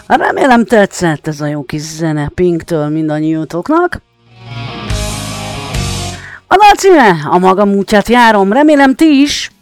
Remélem tetszett ez a jó kis zene Pinktől mindannyiótoknak. A dal címe A magam útját járom, remélem ti is.